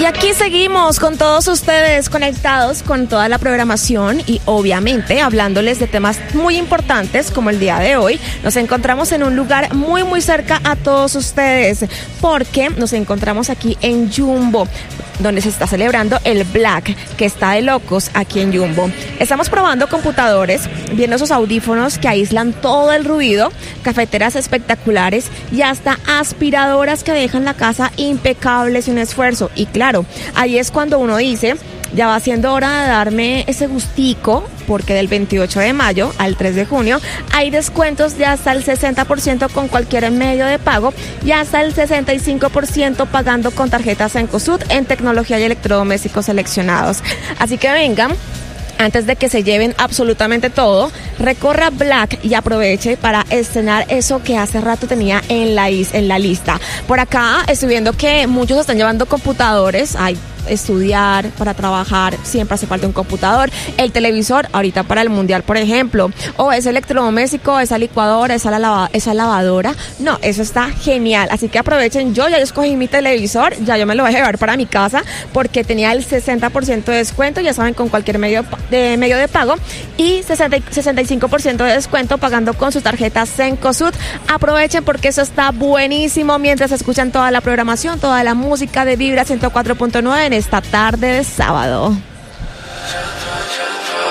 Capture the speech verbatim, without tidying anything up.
aquí seguimos con todos ustedes conectados con toda la programación y obviamente hablándoles de temas muy importantes como el día de hoy. Nos encontramos en un lugar muy muy cerca a todos ustedes porque nos encontramos aquí en Jumbo, donde se está celebrando el Black, que está de locos aquí en Jumbo. Estamos probando computadores, viendo esos audífonos que aíslan todo el ruido, cafeteras espectaculares y hasta aspiradoras que dejan la casa impecable sin esfuerzo. Y claro, ahí es cuando uno dice, ya va siendo hora de darme ese gustico, porque del veintiocho de mayo al tres de junio hay descuentos de hasta el sesenta por ciento con cualquier medio de pago y hasta el sesenta y cinco por ciento pagando con tarjetas Cencosud en tecnología y electrodomésticos seleccionados. Así que vengan, antes de que se lleven absolutamente todo, recorra Black y aproveche para estrenar eso que hace rato tenía en la, is- en la lista. Por acá estoy viendo que muchos están llevando computadores. Hay estudiar, para trabajar, siempre hace falta un computador, el televisor, ahorita para el mundial, por ejemplo, o ese electrodoméstico, esa licuadora, esa, lava, esa lavadora, no, eso está genial, así que aprovechen. Yo ya yo escogí mi televisor, ya yo me lo voy a llevar para mi casa, porque tenía el sesenta por ciento de descuento, ya saben, con cualquier medio de, medio de pago, y sesenta, sesenta y cinco por ciento de descuento pagando con su tarjeta Cencosud. Aprovechen porque eso está buenísimo, mientras escuchan toda la programación, toda la música de Vibra ciento cuatro punto nueve en esta tarde de sábado.